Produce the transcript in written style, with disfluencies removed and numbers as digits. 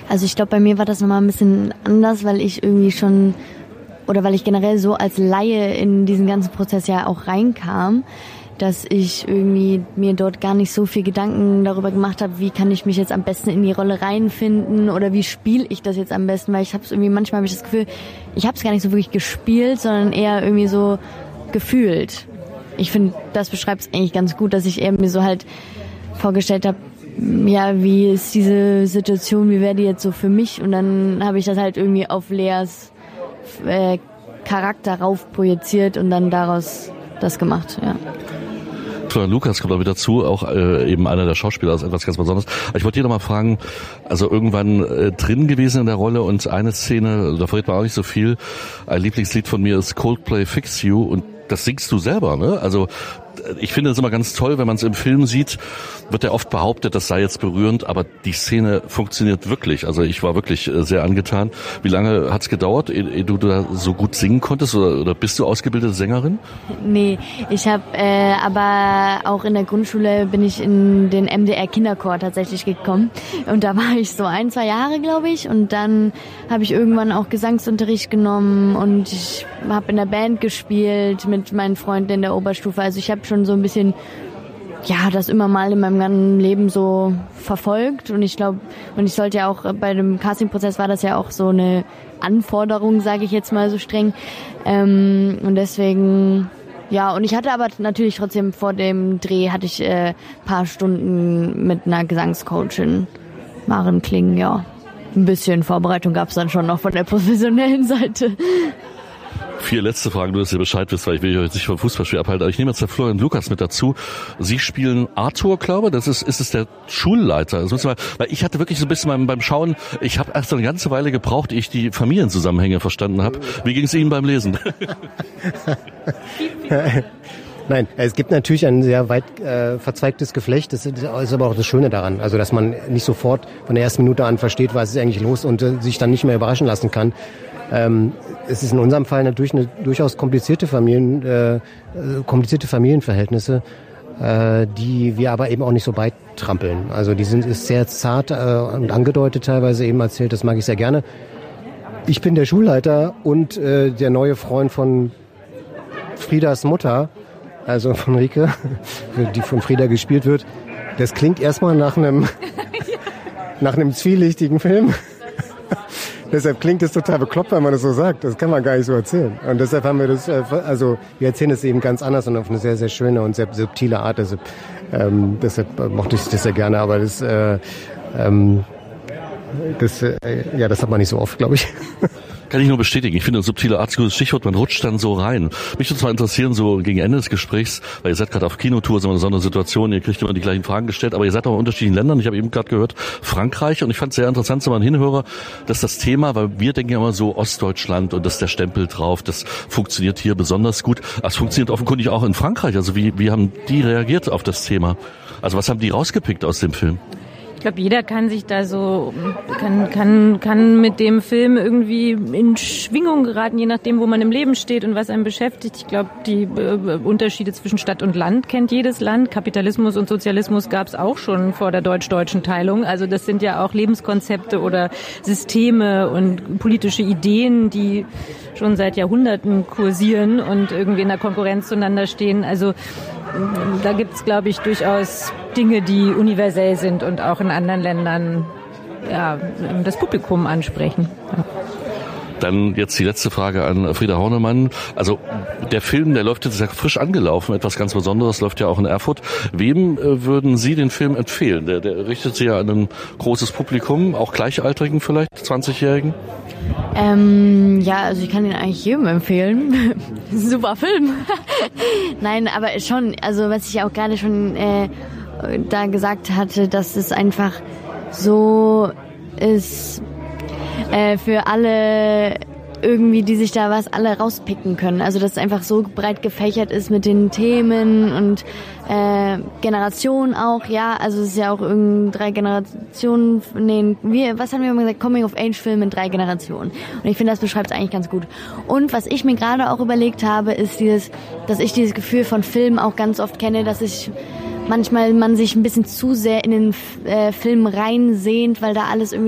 Also ich glaube, bei mir war das nochmal ein bisschen anders, weil ich irgendwie schon, oder weil ich generell so als Laie in diesen ganzen Prozess ja auch reinkam, dass ich irgendwie mir dort gar nicht so viel Gedanken darüber gemacht habe, wie kann ich mich jetzt am besten in die Rolle reinfinden oder wie spiele ich das jetzt am besten, weil ich habe es irgendwie, manchmal habe ich das Gefühl, ich habe es gar nicht so wirklich gespielt, sondern eher irgendwie so gefühlt. Ich finde, das beschreibt es eigentlich ganz gut, dass ich eher mir so halt vorgestellt habe, ja, wie ist diese Situation, wie wäre die jetzt so für mich, und dann habe ich das halt irgendwie auf Leas Charakter rauf projiziert und dann daraus das gemacht, ja. Florian Lucas kommt auch wieder dazu, auch eben einer der Schauspieler, ist etwas ganz Besonderes. Aber ich wollte dir noch mal fragen, also irgendwann drin gewesen in der Rolle, und eine Szene, da verrät man auch nicht so viel, ein Lieblingslied von mir ist Coldplay Fix You, und das singst du selber, ne? Also ich finde es immer ganz toll, wenn man es im Film sieht, wird ja oft behauptet, das sei jetzt berührend, aber die Szene funktioniert wirklich. Also ich war wirklich sehr angetan. Wie lange hat es gedauert, ehe du da so gut singen konntest, oder bist du ausgebildete Sängerin? Nee, ich habe aber auch in der Grundschule bin ich in den MDR Kinderchor tatsächlich gekommen, und da war ich so 1-2 Jahre, glaube ich, und dann habe ich irgendwann auch Gesangsunterricht genommen und ich habe in der Band gespielt mit meinen Freunden in der Oberstufe. Also ich habe schon so ein bisschen, ja, das immer mal in meinem ganzen Leben so verfolgt, und ich glaube, und ich sollte ja auch, bei dem Castingprozess war das ja auch so eine Anforderung, sage ich jetzt mal so streng, und deswegen, ja, und ich hatte aber natürlich trotzdem vor dem Dreh hatte ich paar Stunden mit einer Gesangscoachin, Maren Kling, ja, ein bisschen Vorbereitung gab es dann schon noch von der professionellen Seite. 4 letzte Fragen, du, dass ihr Bescheid wisst, weil ich will euch jetzt nicht vom Fußballspiel abhalten, aber ich nehme jetzt der Florian Lucas mit dazu. Sie spielen Arthur, glaube ich, ist es der Schulleiter. Das müssen wir, weil ich hatte wirklich so ein bisschen beim Schauen, ich habe erst eine ganze Weile gebraucht, ehe ich die Familienzusammenhänge verstanden habe. Wie ging es Ihnen beim Lesen? Nein, es gibt natürlich ein sehr weit verzweigtes Geflecht. Das ist aber auch das Schöne daran. Also, dass man nicht sofort von der ersten Minute an versteht, was ist eigentlich los, und sich dann nicht mehr überraschen lassen kann. Es ist in unserem Fall natürlich eine durchaus komplizierte Familienverhältnisse, die wir aber eben auch nicht so beitrampeln. Also ist sehr zart und angedeutet teilweise eben erzählt, das mag ich sehr gerne. Ich bin der Schulleiter und der neue Freund von Friedas Mutter, also von Rike, die von Frieda gespielt wird. Das klingt erstmal nach einem zwielichtigen Film. Deshalb klingt es total bekloppt, wenn man das so sagt. Das kann man gar nicht so erzählen. Und deshalb haben wir das, wir erzählen es eben ganz anders und auf eine sehr, sehr schöne und sehr subtile Art. Deshalb mochte ich das sehr gerne. Aber das hat man nicht so oft, glaube ich. Kann ich nur bestätigen. Ich finde, ein subtile Art, gutes Stichwort, man rutscht dann so rein. Mich würde zwar interessieren, so gegen Ende des Gesprächs, weil ihr seid gerade auf Kinotour, so eine besondere Situation, ihr kriegt immer die gleichen Fragen gestellt, aber ihr seid auch in unterschiedlichen Ländern. Ich habe eben gerade gehört, Frankreich, und ich fand es sehr interessant, so mal ein Hinhörer, dass das Thema, weil wir denken ja immer so Ostdeutschland und das ist der Stempel drauf, das funktioniert hier besonders gut. Das funktioniert offenkundig auch in Frankreich. Also wie haben die reagiert auf das Thema? Also was haben die rausgepickt aus dem Film? Ich glaube, jeder kann sich da so, kann mit dem Film irgendwie in Schwingung geraten, je nachdem, wo man im Leben steht und was einen beschäftigt. Ich glaube, die Unterschiede zwischen Stadt und Land kennt jedes Land. Kapitalismus und Sozialismus gab es auch schon vor der deutsch-deutschen Teilung. Also das sind ja auch Lebenskonzepte oder Systeme und politische Ideen, die schon seit Jahrhunderten kursieren und irgendwie in der Konkurrenz zueinander stehen. Also da gibt's, glaube ich, durchaus Dinge, die universell sind und auch in anderen Ländern das Publikum ansprechen. Ja. Dann jetzt die letzte Frage an Frieda Hornemann. Also der Film, der läuft jetzt ja frisch angelaufen, etwas ganz Besonderes, läuft ja auch in Erfurt. Wem würden Sie den Film empfehlen? Der richtet sich ja an ein großes Publikum, auch Gleichaltrigen vielleicht, 20-Jährigen? Also ich kann den eigentlich jedem empfehlen. Super Film. Nein, aber schon, also was ich auch gerade schon da gesagt hatte, dass es einfach so ist für alle irgendwie, die sich da alle rauspicken können. Also dass es einfach so breit gefächert ist mit den Themen und Generationen auch, ja. Also es ist ja auch irgendwie 3 Generationen, was haben wir immer gesagt? Coming-of-Age-Film in 3 Generationen. Und ich finde, das beschreibt es eigentlich ganz gut. Und was ich mir gerade auch überlegt habe, ist dass ich dieses Gefühl von Film auch ganz oft kenne, dass manchmal man sich ein bisschen zu sehr in den Film reinsehnt, weil da alles irgendwie